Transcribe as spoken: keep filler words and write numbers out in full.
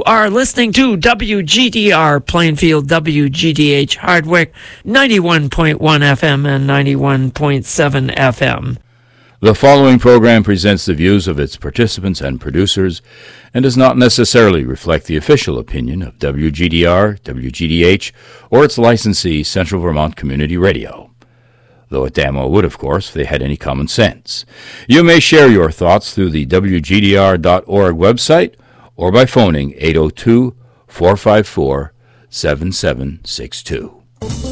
are listening to W G D R Plainfield, W G D H Hardwick, ninety-one point one F M and ninety-one point seven F M. The following program presents the views of its participants and producers and does not necessarily reflect the official opinion of W G D R, W G D H, or its licensee, Central Vermont Community Radio. Though it damn well would, of course, if they had any common sense. You may share your thoughts through the W G D R dot org website or by phoning eight oh two, four five four, seven seven six two.